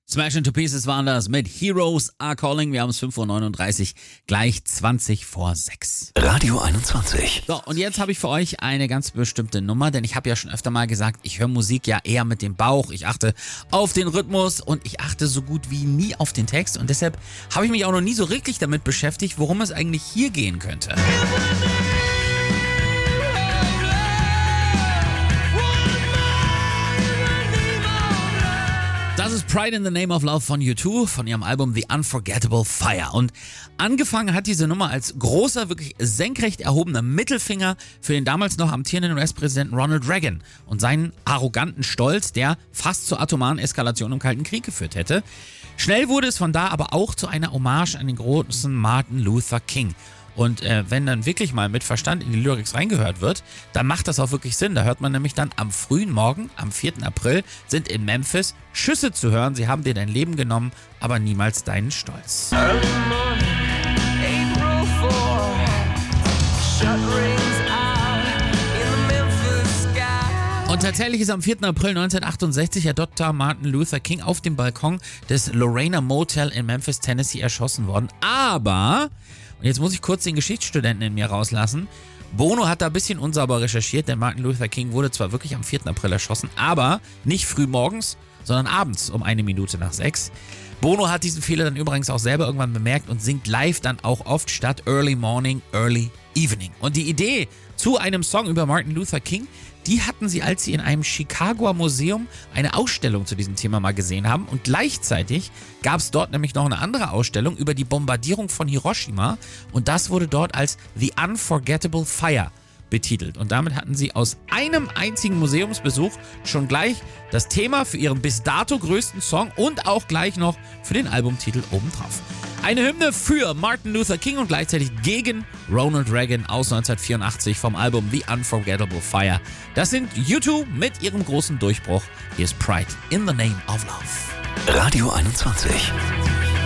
Smash into Pieces waren das mit Heroes Are Calling. Wir haben es 5:39 Uhr, gleich 20 vor 6. Radio 21. So, und jetzt habe ich für euch eine ganz bestimmte Nummer, denn ich habe ja schon öfter mal gesagt, ich höre Musik ja eher mit dem Bauch. Ich achte auf den Rhythmus und ich achte so gut wie nie auf den Text. Und deshalb habe ich mich auch noch nie so wirklich damit beschäftigt, worum es eigentlich hier gehen könnte. Das ist Pride in the Name of Love von U2, von ihrem Album The Unforgettable Fire. Und angefangen hat diese Nummer als großer, wirklich senkrecht erhobener Mittelfinger für den damals noch amtierenden US-Präsidenten Ronald Reagan und seinen arroganten Stolz, der fast zur atomaren Eskalation im Kalten Krieg geführt hätte. Schnell wurde es von da aber auch zu einer Hommage an den großen Martin Luther King. Und wenn dann wirklich mal mit Verstand in die Lyrics reingehört wird, dann macht das auch wirklich Sinn. Da hört man nämlich dann am frühen Morgen, am 4. April, sind in Memphis Schüsse zu hören. Sie haben dir dein Leben genommen, aber niemals deinen Stolz. Und tatsächlich ist am 4. April 1968 der Dr. Martin Luther King auf dem Balkon des Lorena Motel in Memphis, Tennessee erschossen worden. Aber, und jetzt muss ich kurz den Geschichtsstudenten in mir rauslassen, Bono hat da ein bisschen unsauber recherchiert, denn Martin Luther King wurde zwar wirklich am 4. April erschossen, aber nicht früh morgens, sondern abends um 1:01 Bono hat diesen Fehler dann übrigens auch selber irgendwann bemerkt und singt live dann auch oft statt Early Morning, Early Evening. Und die Idee zu einem Song über Martin Luther King, die hatten sie, als sie in einem Chicagoer Museum eine Ausstellung zu diesem Thema mal gesehen haben. Und gleichzeitig gab es dort nämlich noch eine andere Ausstellung über die Bombardierung von Hiroshima. Und das wurde dort als The Unforgettable Fire betitelt. Und damit hatten sie aus einem einzigen Museumsbesuch schon gleich das Thema für ihren bis dato größten Song und auch gleich noch für den Albumtitel obendrauf. Eine Hymne für Martin Luther King und gleichzeitig gegen Ronald Reagan aus 1984 vom Album The Unforgettable Fire. Das sind U2 mit ihrem großen Durchbruch. Hier ist Pride in the Name of Love. Radio 21.